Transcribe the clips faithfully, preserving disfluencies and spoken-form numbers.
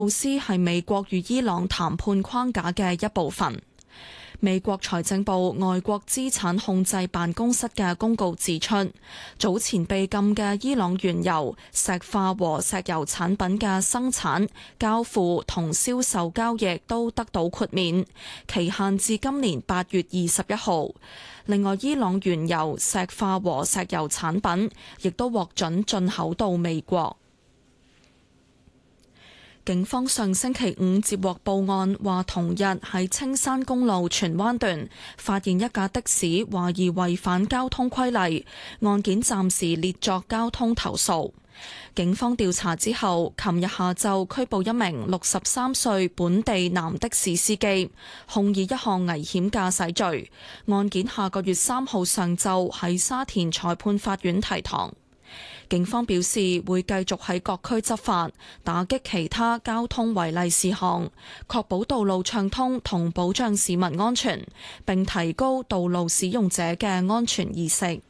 措施係美國與伊朗談判框架嘅一部分。美國財政部外國資產控制辦公室嘅公告指出，早前被禁嘅伊朗原油、石化和石油產品嘅生產、交付同銷售交易都得到豁免，期限至今年八月二十一號。另外，伊朗原油、石化和石油產品亦都獲准進口到美國。警方上星期五接獲報案，話同日喺青山公路荃灣段發現一架的士懷疑違反交通規例，案件暫時列作交通投訴。警方調查之後，琴日下晝拘捕一名六十三歲本地男的士司機，控以一項危險駕駛罪。案件下個月三號上晝喺沙田裁判法院提堂。警方表示會繼續喺各區執法，打擊其他交通違例事項，確保道路暢通同保障市民安全，並提高道路使用者嘅安全意識。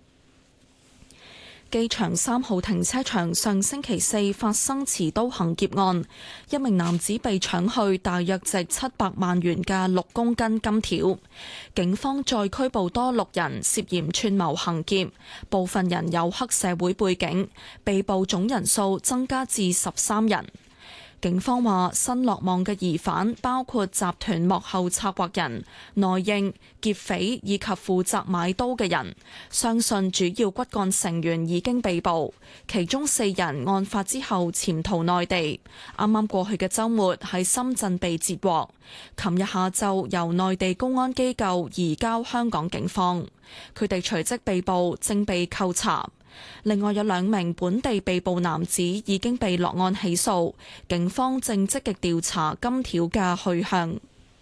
機場三號停車場上星期四發生持刀行劫案，一名男子被搶去大約值七百萬元嘅六公斤金條。警方再拘捕多六人涉嫌串謀行劫，部分人有黑社會背景，被捕總人數增加至十三人。警方話，新落網嘅疑犯包括集團幕後策劃人、內應、劫匪以及負責買刀嘅人，相信主要骨幹成員已經被捕，其中四人案發之後潛逃內地，啱啱過去嘅週末喺深圳被截獲，琴日下晝由內地公安機構移交香港警方，佢哋隨即被捕，正被扣查。另外有兩名本地被捕男子已經被落案起訴，警方正積極調查金條嘅去向。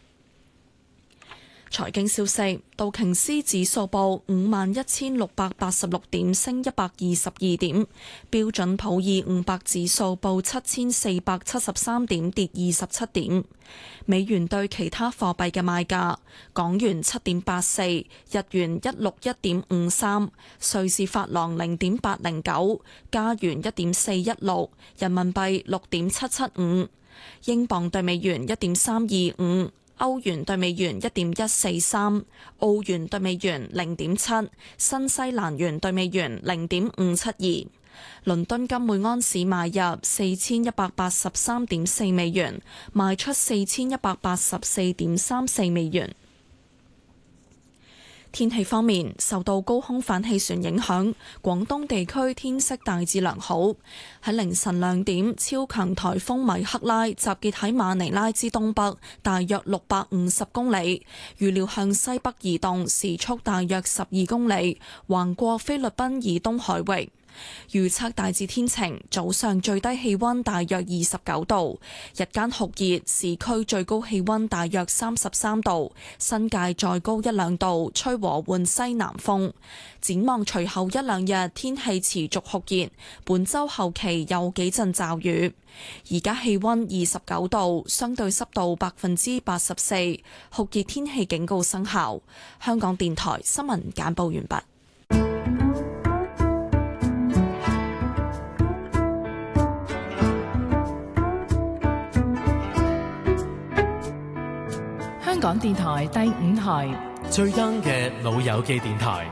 財經消息，道瓊斯指數報五萬一千六百八十六點，升一百二十二點；標準普爾五百指數報七千四百七十三點，跌二十七點。美元對其他貨幣嘅賣價：港元七點八四，日元一六一點五三，瑞士法郎零點八零九，加元一點四一六，人民幣六點七七五，英鎊對美元一點三二五。歐元對美元一點一四三，澳元對美元零點七，新西蘭元對美元零點五七二。倫敦金每安士買入四千一百八十三點四美元，賣出四千一百八十四點三四美元。天氣方面，受到高空反氣旋影響，廣東地區天色大致良好。喺凌晨兩點，超強颱風米克拉集結喺馬尼拉之東北，大約六百五十公里，預料向西北移動，時速大約十二公里，橫過菲律賓以東海域。預測大致天晴，早上最低氣溫大約二十九度，日間酷熱，市區最高氣溫大約三十三度，新界再高一兩度，吹和緩西南風。展望隨後一兩日天氣持續酷熱，本週後期有幾陣驟雨。而家氣溫二十九度，相對濕度百分之八十四，酷熱天氣警告生效。香港電台新聞簡報完畢。 香港電台第五台最 young 嘅老友記電台。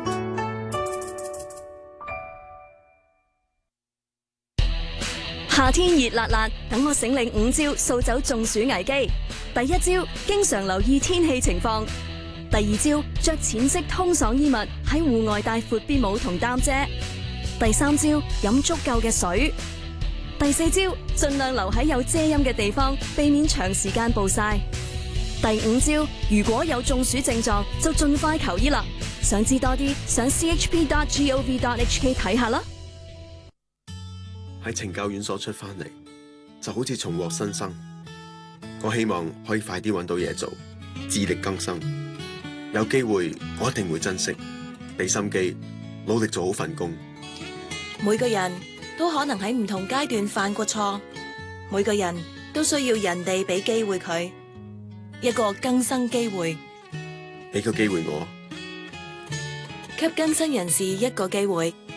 夏天熱辣辣，等我醒領五招掃走中暑危機。第一招，經常留意天氣情況；第二招，着淺色通爽衣物，喺戶外帶闊啲帽同擔遮；第三招，飲足夠嘅水；第四招，盡量留喺有遮陰嘅地方，避免長時間暴曬。第五招，如果有中暑症狀，就盡快求醫啦。想知多啲，上 c h p dot gov dot h k 睇下啦。 喺懲教院所出翻嚟，就好似重獲新生。我希望可以快啲揾到嘢做，自力更生。有機會，我一定會珍惜，俾心機，努力做好份工。 每個人都可能喺唔同階段犯過錯，每個人都需要人哋俾機會佢。一個更生機會， 俾個機會我， 給更生人士一個機會。